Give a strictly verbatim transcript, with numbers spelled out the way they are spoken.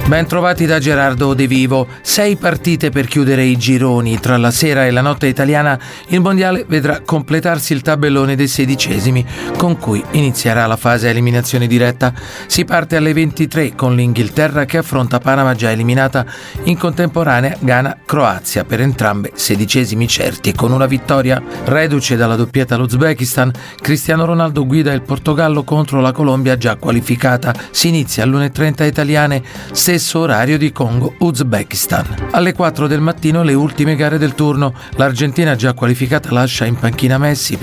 Ben trovati da Gerardo De Vivo. Sei partite per chiudere i gironi. Tra la sera e la notte italiana il mondiale vedrà completarsi il tabellone dei sedicesimi, con cui inizierà la fase a eliminazione diretta. Si parte alle ventitré con l'Inghilterra che affronta Panama, già eliminata, in contemporanea Ghana-Croazia, per entrambe sedicesimi certi e con una vittoria. Reduce dalla doppietta all'Uzbekistan, Cristiano Ronaldo guida il Portogallo contro la Colombia già qualificata. Si inizia alle l'una e trenta italiane, stesso orario di Congo-Uzbekistan. Alle quattro del mattino le ultime gare del turno. L'Argentina già qualificata lascia in panchina Messi